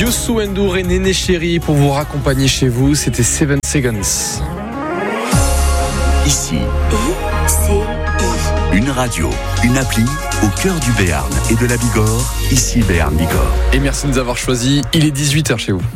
Youssou N'Dour et Néné Chéri pour vous raccompagner chez vous. C'était 7 Seconds. Ici, une radio, une appli au cœur du Béarn et de la Bigorre. Ici Béarn Bigorre. Et merci de nous avoir choisis. Il est 18h chez vous.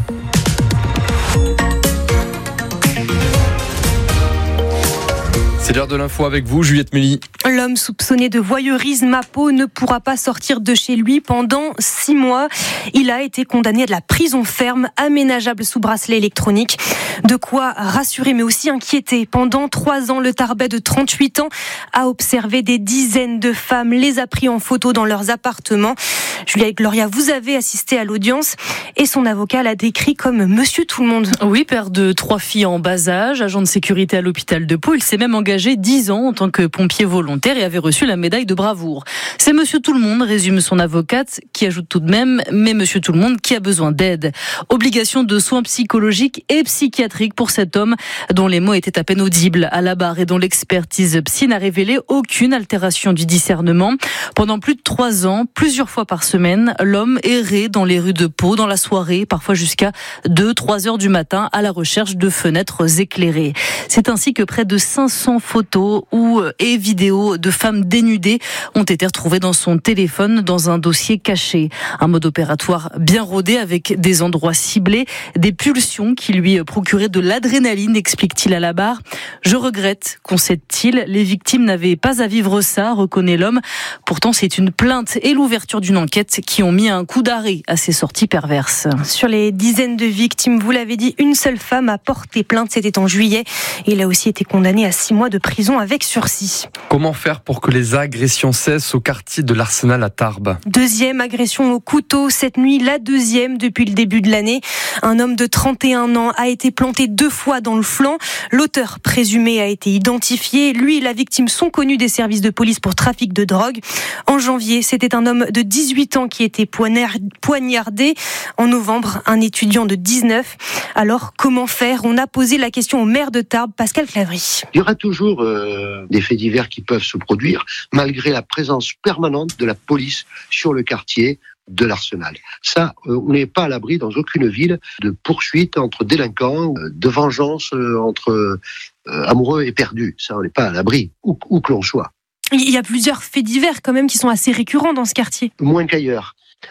C'est l'heure de l'info avec vous, Juliette Méli. L'homme soupçonné de voyeurisme à Pau ne pourra pas sortir de chez lui pendant 6 mois. Il a été condamné à de la prison ferme, aménageable sous bracelet électronique. De quoi rassurer mais aussi inquiéter. Pendant 3 ans, le Tarbais de 38 ans a observé des dizaines de femmes, les a pris en photo dans leurs appartements. Julia et Gloria, vous avez assisté à l'audience et son avocat l'a décrit comme Monsieur Tout-le-Monde. Oui, père de 3 filles en bas âge, agent de sécurité à l'hôpital de Pau. Il s'est même engagé 10 ans en tant que pompier volontaire et avait reçu la médaille de bravoure. C'est Monsieur Tout-le-Monde, résume son avocate, qui ajoute tout de même, mais Monsieur Tout-le-Monde qui a besoin d'aide. Obligation de soins psychologiques et psychiatriques pour cet homme dont les mots étaient à peine audibles à la barre et dont l'expertise psy n'a révélé aucune altération du discernement. Pendant plus de 3 ans, plusieurs fois par semaine, l'homme errait dans les rues de Pau, dans la soirée, parfois jusqu'à 2-3 heures du matin, à la recherche de fenêtres éclairées. C'est ainsi que près de 500 photos et vidéos de femmes dénudées ont été retrouvées dans son téléphone dans un dossier caché. Un mode opératoire bien rodé avec des endroits ciblés, des pulsions qui lui procuraient de l'adrénaline, explique-t-il à la barre. Je regrette, concède-t-il, les victimes n'avaient pas à vivre ça, reconnaît l'homme. Pourtant, c'est une plainte et l'ouverture d'une enquête qui ont mis un coup d'arrêt à ces sorties perverses. Sur les dizaines de victimes, vous l'avez dit, une seule femme a porté plainte, c'était en juillet. Il a aussi été condamné à 6 mois de prison avec sursis. Comment faire pour que les agressions cessent au quartier de l'Arsenal à Tarbes ? Deuxième agression au couteau cette nuit, la deuxième depuis le début de l'année. Un homme de 31 ans a été planté 2 fois dans le flanc. L'auteur présumé a été identifié. Lui et la victime sont connus des services de police pour trafic de drogue. En janvier, c'était un homme de 18 ans qui était poignardé. En novembre, un étudiant de 19. Alors, comment faire ? On a posé la question au maire de Tarbes, Pascal Clavry. Il y aura toujours des faits divers qui peuvent se produire, malgré la présence permanente de la police sur le quartier de l'Arsenal. Ça, on n'est pas à l'abri dans aucune ville de poursuites entre délinquants, de vengeance entre amoureux et perdus. Ça, on n'est pas à l'abri, où que l'on soit. Il y a plusieurs faits divers quand même qui sont assez récurrents dans ce quartier. Moins qu'ailleurs,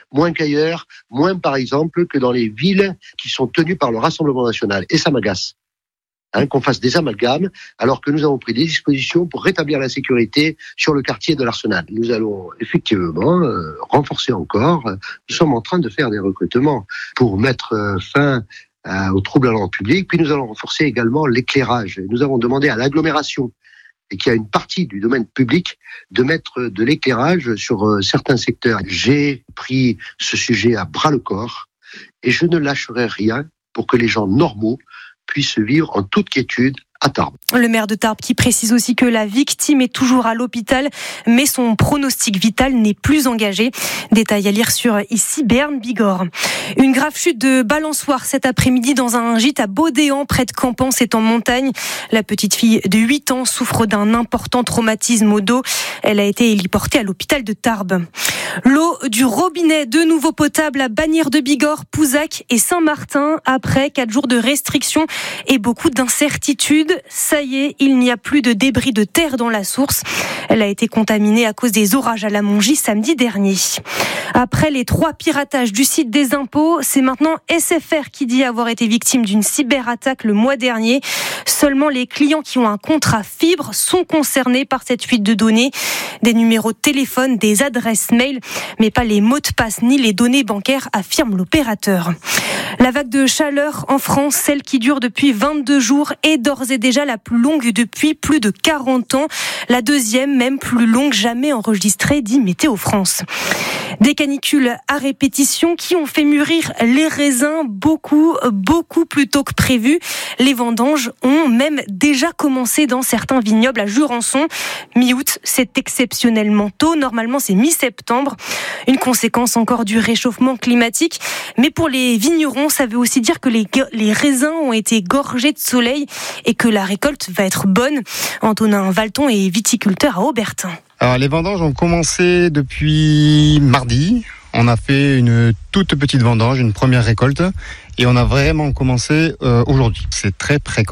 moins par exemple que dans les villes qui sont tenues par le Rassemblement national. Et ça m'agace. Qu'on fasse des amalgames, alors que nous avons pris des dispositions pour rétablir la sécurité sur le quartier de l'Arsenal. Nous allons effectivement renforcer encore. Nous sommes en train de faire des recrutements pour mettre fin aux troubles à l'ordre public. Puis nous allons renforcer également l'éclairage. Nous avons demandé à l'agglomération, et qu'il y a une partie du domaine public, de mettre de l'éclairage sur certains secteurs. J'ai pris ce sujet à bras-le-corps et je ne lâcherai rien pour que les gens normaux puissent vivre en toute quiétude à Tarbes. Le maire de Tarbes qui précise aussi que la victime est toujours à l'hôpital, mais son pronostic vital n'est plus engagé. Détail à lire sur ici Béarn Bigorre. Une grave chute de balançoire cet après-midi dans un gîte à Baudéan, près de Campan, c'est en montagne. La petite fille de 8 ans souffre d'un important traumatisme au dos. Elle a été héliportée à l'hôpital de Tarbes. L'eau du robinet de nouveau potable à Bagnères de Bigorre, Pouzac et Saint-Martin après 4 jours de restrictions et beaucoup d'incertitudes. Ça y est, il n'y a plus de débris de terre dans la source. Elle a été contaminée à cause des orages à la Mongie samedi dernier. Après les 3 piratages du site des impôts, c'est maintenant SFR qui dit avoir été victime d'une cyberattaque le mois dernier. Seulement les clients qui ont un contrat fibre sont concernés par cette fuite de données. Des numéros de téléphone, des adresses mail, mais pas les mots de passe ni les données bancaires, affirme l'opérateur. La vague de chaleur en France, celle qui dure depuis 22 jours, est d'ores et déjà la plus longue depuis plus de 40 ans. La deuxième, même plus longue, jamais enregistrée, dit Météo France. Des canicules à répétition qui ont fait mûrir les raisins beaucoup plus tôt que prévu. Les vendanges ont même déjà commencé dans certains vignobles à Jurançon. Mi-août, c'est exceptionnellement tôt. Normalement, c'est mi-septembre. Une conséquence encore du réchauffement climatique. Mais pour les vignerons, ça veut aussi dire que les raisins ont été gorgés de soleil et que la récolte va être bonne. Antonin Valton est viticulteur à Aubertin. Alors, les vendanges ont commencé depuis mardi. On a fait une toute petite vendange, une première récolte, et on a vraiment commencé aujourd'hui. C'est très précoce.